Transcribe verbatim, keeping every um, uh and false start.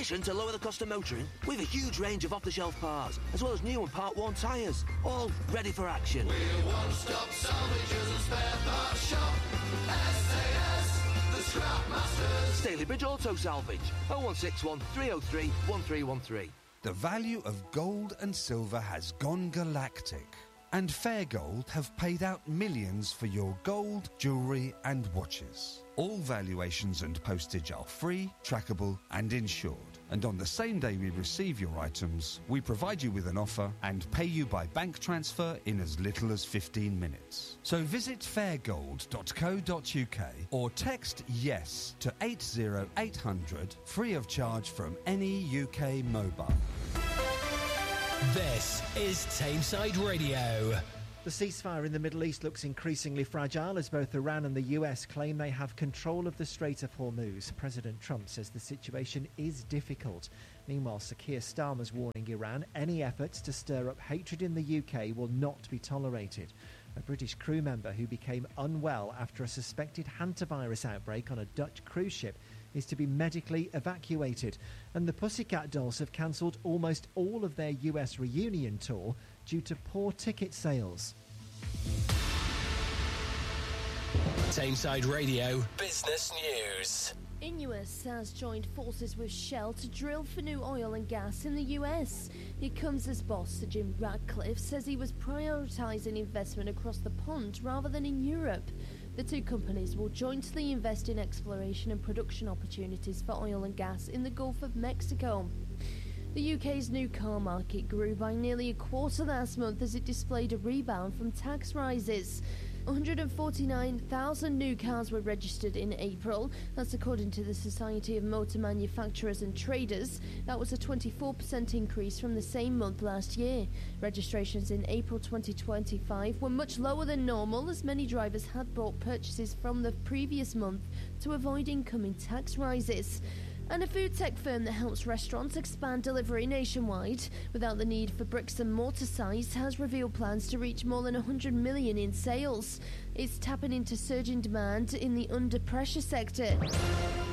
addition to lower the cost of motoring, we've a huge range of off-the-shelf parts, as well as new and part-worn tyres, all ready for action. We're one-stop salvagers and spare parts shop. S A S, the Scrap Masters. Stalybridge Auto Salvage, oh one six one, three oh three, one three one three. The value of gold and silver has gone galactic, and Fairgold have paid out millions for your gold, jewellery and watches. All valuations and postage are free, trackable and insured. And on the same day we receive your items, we provide you with an offer and pay you by bank transfer in as little as fifteen minutes. So visit fairgold dot co dot uk or text YES to eight zero eight hundred, free of charge from any U K mobile. This is Tameside Radio. The ceasefire in the Middle East looks increasingly fragile as both Iran and the U S claim they have control of the Strait of Hormuz. President Trump says the situation is difficult. Meanwhile, Sir Keir Starmer's warning Iran any efforts to stir up hatred in the U K will not be tolerated. A British crew member who became unwell after a suspected hantavirus outbreak on a Dutch cruise ship is to be medically evacuated. And the Pussycat Dolls have cancelled almost all of their U S reunion tour due to poor ticket sales. Tameside Radio Business News. Inuus has joined forces with Shell to drill for new oil and gas in the U S. It comes as boss Sir Jim Ratcliffe says he was prioritising investment across the pond rather than in Europe. The two companies will jointly invest in exploration and production opportunities for oil and gas in the Gulf of Mexico. The U K's new car market grew by nearly a quarter last month as it displayed a rebound from tax rises. one hundred forty-nine thousand new cars were registered in April. That's according to the Society of Motor Manufacturers and Traders. That was a twenty-four percent increase from the same month last year. Registrations in April twenty twenty-five were much lower than normal as many drivers had bought purchases from the previous month to avoid incoming tax rises. And a food tech firm that helps restaurants expand delivery nationwide without the need for bricks and mortar sites has revealed plans to reach more than one hundred million in sales. It's tapping into surging demand in the under pressure sector.